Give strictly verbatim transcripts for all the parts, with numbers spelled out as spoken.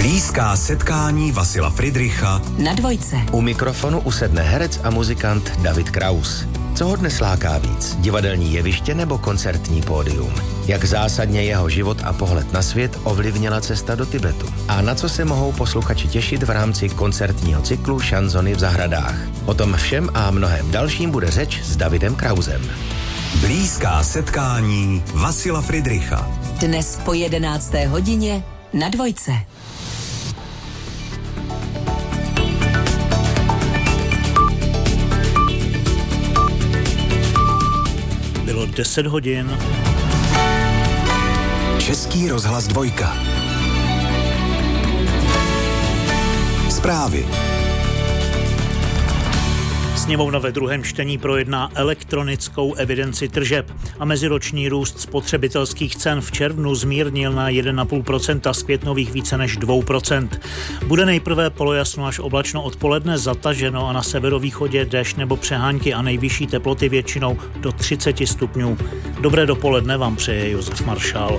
Blízká setkání Vasila Friedricha na Dvojce. U mikrofonu usedne herec a muzikant David Kraus. Co ho dnes láká víc? Divadelní jeviště nebo koncertní pódium? Jak zásadně jeho život a pohled na svět ovlivnila cesta do Tibetu? A na co se mohou posluchači těšit v rámci koncertního cyklu Šanzony v zahradách? O tom všem a mnohem dalším bude řeč s Davidem Krausem. Blízká setkání Vasila Friedricha. Dnes po jedenácté hodině na Dvojce. Bylo deset hodin. Český rozhlas Dvojka. Zprávy. Sněmovna ve druhém čtení projedná elektronickou evidenci tržeb a meziroční růst spotřebitelských cen v červnu zmírnil na jedna celá pět procenta z květnových více než dvě procenta. Bude nejprve polojasno až oblačno odpoledne, zataženo a na severovýchodě déšť nebo přehánky a nejvyšší teploty většinou do třicet stupňů. Dobré dopoledne vám přeje Josef Maršál.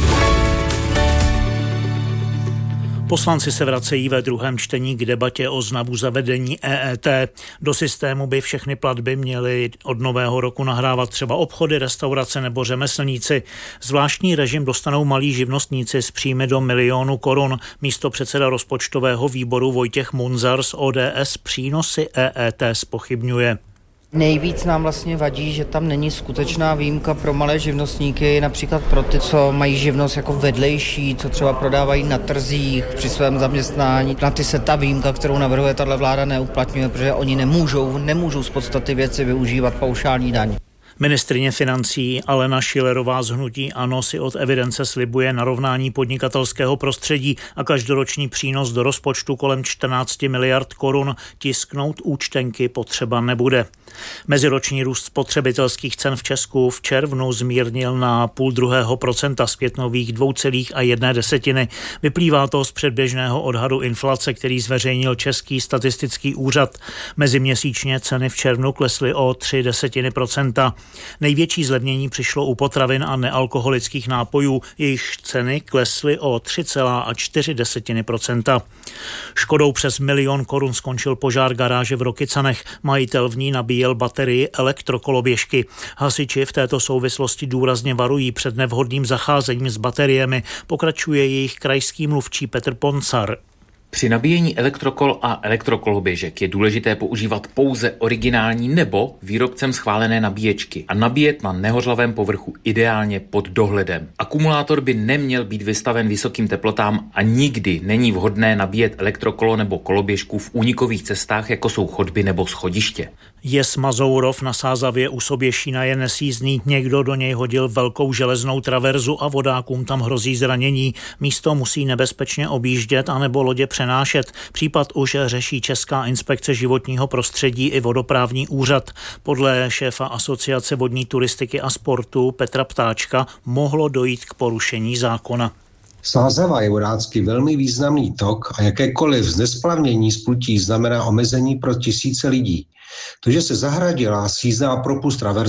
Poslanci se vracejí ve druhém čtení k debatě o znovu zavedení E E T. Do systému by všechny platby měly od nového roku nahrávat třeba obchody, restaurace nebo řemeslníci. Zvláštní režim dostanou malí živnostníci s příjmy do milionu korun. Místopředseda rozpočtového výboru Vojtěch Munzar z O D S přínosy E E T zpochybňuje. Nejvíc nám vlastně vadí, že tam není skutečná výjimka pro malé živnostníky, například pro ty, co mají živnost jako vedlejší, co třeba prodávají na trzích při svém zaměstnání. Na ty se ta výjimka, kterou navrhuje tato vláda, neuplatňuje, protože oni nemůžou, nemůžou z podstaty věci využívat paušální daň. Ministryně financí Alena Schillerová z hnutí ANO si od evidence slibuje narovnání podnikatelského prostředí a každoroční přínos do rozpočtu kolem čtrnáct miliard korun. Tisknout účtenky potřeba nebude. Meziroční růst spotřebitelských cen v Česku v červnu zmírnil na půl druhého procenta z květnových dvou celých a jedné desetiny. Vyplývá to z předběžného odhadu inflace, který zveřejnil Český statistický úřad. Meziměsíčně ceny v červnu klesly o tři desetiny procenta. Největší zlevnění přišlo u potravin a nealkoholických nápojů, jejichž ceny klesly o tři celá čtyři desetiny procenta. Škodou přes milion korun skončil požár garáže v Rokycanech. Majitel v ní nabíjel baterii elektrokoloběžky. Hasiči v této souvislosti důrazně varují před nevhodným zacházením s bateriemi, pokračuje jejich krajský mluvčí Petr Poncar. Při nabíjení elektrokol a elektrokoloběžek je důležité používat pouze originální nebo výrobcem schválené nabíječky a nabíjet na nehořlavém povrchu, ideálně pod dohledem. Akumulátor by neměl být vystaven vysokým teplotám a nikdy není vhodné nabíjet elektrokolo nebo koloběžku v únikových cestách, jako jsou chodby nebo schodiště. Jez Mazourov na Sázavě u Soběšína je nesjízdný. Někdo do něj hodil velkou železnou traverzu a vodákům tam hrozí zranění. Místo musí nebezpečně objíždět anebo lodě přenášet. Případ už řeší Česká inspekce životního prostředí i vodoprávní úřad. Podle šéfa Asociace vodní turistiky a sportu Petra Ptáčka mohlo dojít k porušení zákona. Sázava je vodácky velmi významný tok a jakékoliv znesplavnění splutí znamená omezení pro tisíce lidí. To, že se zahradila sízná propust traverz